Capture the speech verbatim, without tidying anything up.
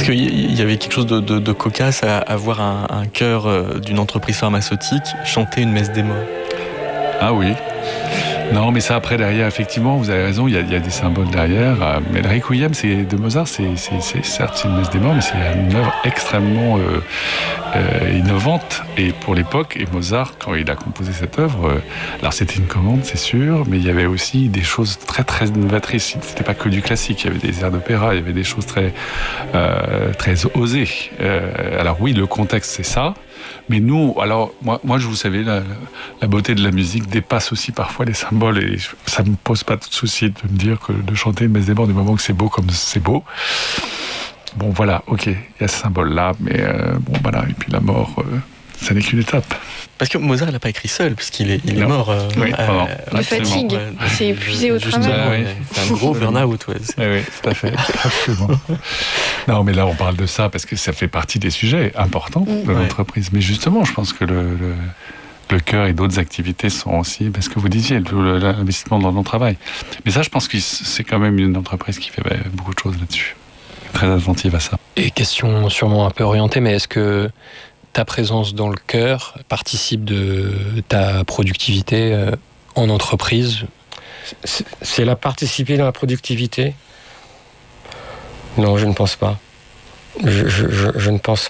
Parce qu'il y avait quelque chose de, de, de cocasse à, à voir un, un chœur d'une entreprise pharmaceutique chanter une messe des morts. Ah oui. Non, mais ça, après, derrière, effectivement, vous avez raison, il y a, il y a des symboles derrière. Mais le Requiem c'est, de Mozart, c'est, c'est, c'est certes une messe des morts, mais c'est une œuvre extrêmement euh, euh, innovante. Et pour l'époque, et Mozart, quand il a composé cette œuvre, euh, alors c'était une commande, c'est sûr, mais il y avait aussi des choses très, très innovatrices. C'était pas que du classique, il y avait des airs d'opéra, il y avait des choses très, euh, très osées. Euh, alors oui, le contexte, c'est ça. Mais nous, alors, moi, moi je vous savez, la, la beauté de la musique dépasse aussi parfois les symboles et ça me pose pas de souci de me dire que de chanter une messe des morts du moment que c'est beau comme c'est beau. Bon, voilà, ok, il y a ce symbole-là, mais euh, bon, voilà, et puis la mort, euh, ça n'est qu'une étape. Parce que Mozart, il n'a pas écrit seul, puisqu'il est, il est mort. Euh, oui, euh, de fatigue, ouais, il s'est épuisé au travail. Ouais, c'est un gros burn-out, ouais. Oui, oui, tout à fait, absolument. Non, mais là, on parle de ça parce que ça fait partie des sujets importants mmh. de l'entreprise. Ouais. Mais justement, je pense que le, le, le cœur et d'autres activités sont aussi, parce que vous disiez, le, l'investissement dans le travail. Mais ça, je pense que c'est quand même une entreprise qui fait beaucoup de choses là-dessus. Très attentive à ça. Et question sûrement un peu orientée, mais est-ce que ta présence dans le cœur participe de ta productivité euh, en entreprise? c'est, c'est la participer dans la productivité? Non, je ne pense pas. Je, je, je, je ne pense